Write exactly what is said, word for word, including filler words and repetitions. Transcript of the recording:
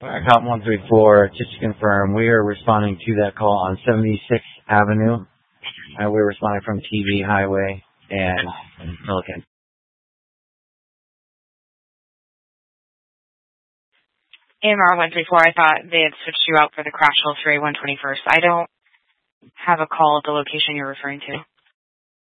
Blackout one three four, just to confirm, we are responding to that call on seventy-sixth Avenue. Uh, we're responding from T V Highway and Milliken. A M R one three four, I thought they had switched you out for the crash level three one twenty-first. I don't have a call at the location you're referring to.